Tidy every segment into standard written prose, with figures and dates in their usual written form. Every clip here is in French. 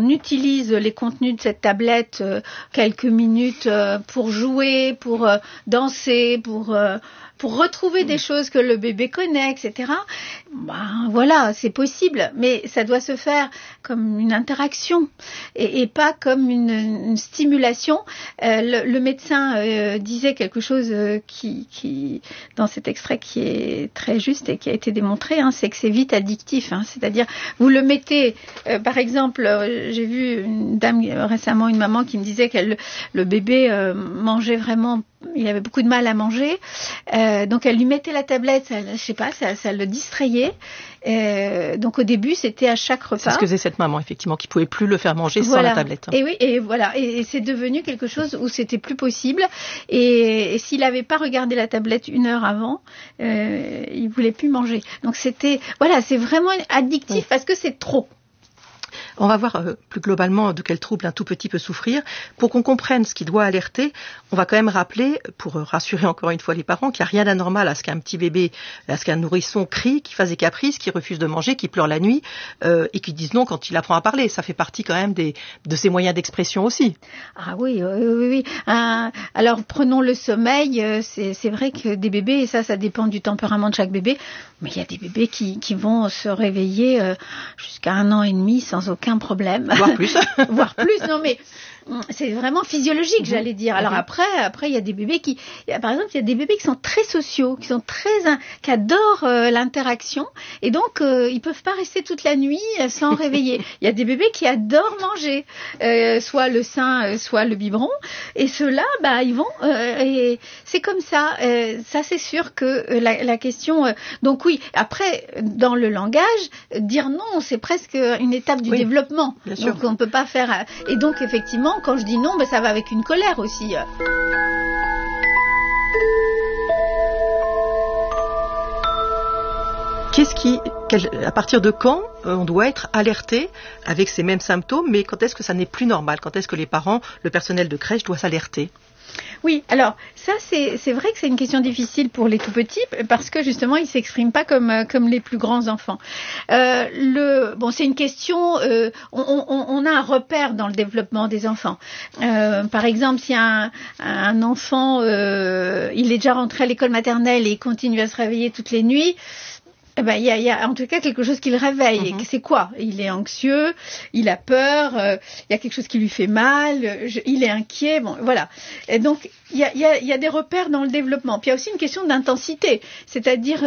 on utilise les contenus de cette tablette quelques minutes pour jouer, pour danser, pour retrouver des choses que le bébé connaît, etc. Voilà, c'est possible, mais ça doit se faire comme une interaction et pas comme une stimulation. Le médecin disait quelque chose qui dans cet extrait qui est très juste et qui a été démontré, c'est que c'est vite addictif. C'est-à-dire, vous le mettez, par exemple, j'ai vu une dame récemment, une maman qui me disait que le bébé mangeait vraiment, il avait beaucoup de mal à manger, donc elle lui mettait la tablette, ça le distrayait. Donc au début, c'était à chaque repas. C'est ce que faisait cette maman, effectivement, qui pouvait plus le faire manger sans la tablette. Et oui, et voilà, et c'est devenu quelque chose où c'était plus possible. Et s'il n'avait pas regardé la tablette 1 heure avant, il voulait plus manger. Donc c'est vraiment addictif parce que c'est trop. On va voir plus globalement de quel trouble un tout petit peut souffrir. Pour qu'on comprenne ce qui doit alerter, on va quand même rappeler, pour rassurer encore une fois les parents, qu'il n'y a rien d'anormal à ce qu'un petit bébé, à ce qu'un nourrisson crie, qu'il fasse des caprices, qu'il refuse de manger, qu'il pleure la nuit et qu'il dise non quand il apprend à parler. Ça fait partie quand même de ses moyens d'expression aussi. Ah oui. Alors prenons le sommeil. C'est vrai que des bébés, et ça dépend du tempérament de chaque bébé, mais il y a des bébés qui vont se réveiller jusqu'à 1 an et demi sans aucun problème. Voire plus. Voire plus, non mais c'est vraiment physiologique, j'allais dire. Alors après, il y a des bébés par exemple, il y a des bébés qui sont très sociaux, qui adorent l'interaction, et donc ils peuvent pas rester toute la nuit sans réveiller. Il y a des bébés qui adorent manger, soit le sein, soit le biberon, et ceux-là, ils vont, et c'est comme ça. Ça, c'est sûr que la question. Donc oui, après, dans le langage, dire non, c'est presque une étape du développement. Bien sûr. Donc on peut pas faire. Et donc effectivement, quand je dis non, ça va avec une colère aussi. À partir de quand on doit être alerté avec ces mêmes symptômes, mais quand est-ce que ça n'est plus normal? Quand est-ce que les parents, le personnel de crèche doit s'alerter? Oui, alors ça c'est vrai que c'est une question difficile pour les tout petits parce que justement ils s'expriment pas comme les plus grands enfants. C'est une question. On a un repère dans le développement des enfants. Par exemple, si un enfant il est déjà rentré à l'école maternelle et il continue à se réveiller toutes les nuits. Il y a en tout cas quelque chose qui le réveille. C'est quoi? Il est anxieux, il a peur, il y a quelque chose qui lui fait mal, il est inquiet. Bon, voilà. Et donc il y a des repères dans le développement. Puis il y a aussi une question d'intensité, c'est-à-dire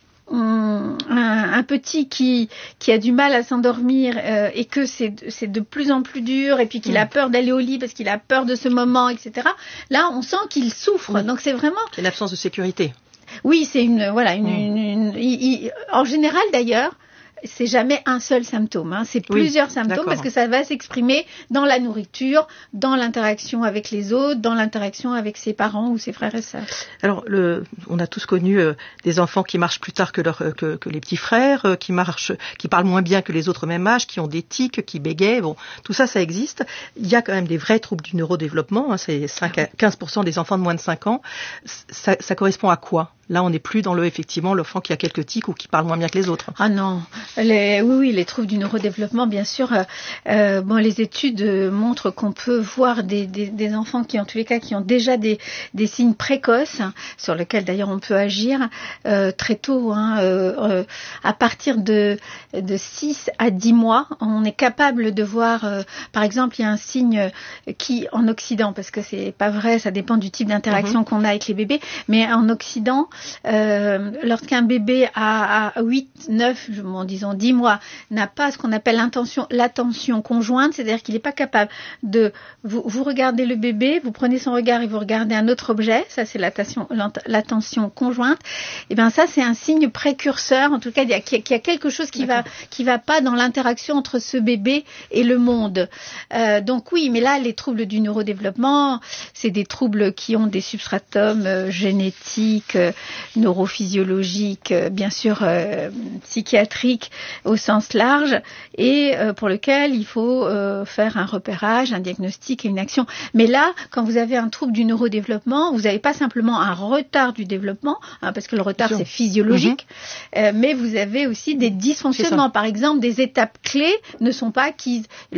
un petit qui a du mal à s'endormir et que c'est de plus en plus dur et puis qu'il a peur d'aller au lit parce qu'il a peur de ce moment, etc. Là, on sent qu'il souffre. Donc c'est vraiment l'absence de sécurité. Oui, c'est en général d'ailleurs, c'est jamais un seul symptôme, c'est plusieurs symptômes parce que ça va s'exprimer dans la nourriture, dans l'interaction avec les autres, dans l'interaction avec ses parents ou ses frères et sœurs. Alors, on a tous connu des enfants qui marchent plus tard que les petits frères, qui parlent moins bien que les autres même âge, qui ont des tics, qui bégayent. Bon, tout ça existe. Il y a quand même des vrais troubles du neurodéveloppement. C'est 5 à 15% des enfants de moins de 5 ans. Ça correspond à quoi? Là, on n'est plus dans effectivement, l'enfant qui a quelques tics ou qui parle moins bien que les autres. Ah non. Les troubles du neurodéveloppement, bien sûr. Les études montrent qu'on peut voir des enfants qui, en tous les cas, qui ont déjà des signes précoces, sur lesquels d'ailleurs on peut agir très tôt. À partir de 6 à 10 mois, on est capable de voir, par exemple, il y a un signe qui, en Occident, parce que c'est pas vrai, ça dépend du type d'interaction qu'on a avec les bébés, mais en Occident, lorsqu'un bébé a 8, 9, disons 10 mois, n'a pas ce qu'on appelle l'attention conjointe, c'est-à-dire qu'il n'est pas capable de... Vous regardez le bébé, vous prenez son regard et vous regardez un autre objet, ça c'est l'attention conjointe, et bien ça c'est un signe précurseur, en tout cas qu'il y a quelque chose qui va pas dans l'interaction entre ce bébé et le monde. Donc oui, mais là les troubles du neurodéveloppement, c'est des troubles qui ont des substratums génétiques, neurophysiologiques, bien sûr psychiatriques au sens large, et pour lequel il faut faire un repérage, un diagnostic et une action. Mais là, quand vous avez un trouble du neurodéveloppement, vous n'avez pas simplement un retard du développement, parce que le retard c'est physiologique, mais vous avez aussi des dysfonctionnements. Par exemple, des étapes clés ne sont pas acquises.